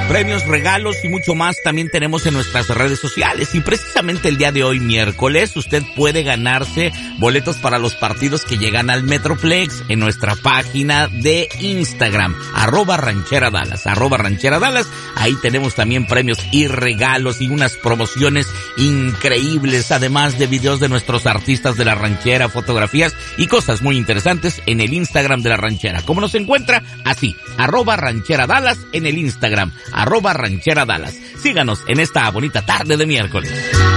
premios, regalos y mucho más también tenemos en nuestras redes sociales. Y precisamente el día de hoy, miércoles, usted puede ganarse boletos para los partidos que llegan al Metroplex en nuestra página de Instagram, @rancheradallas. Ahí tenemos también premios y regalos y unas promociones increíbles, además de videos de nuestros artistas de la ranchera, fotografías y cosas muy interesantes en el Instagram de la ranchera. ¿Cómo nos encuentra? Así, @rancheradallas en el Instagram, @rancheradallas. Síganos en esta bonita tarde de miércoles.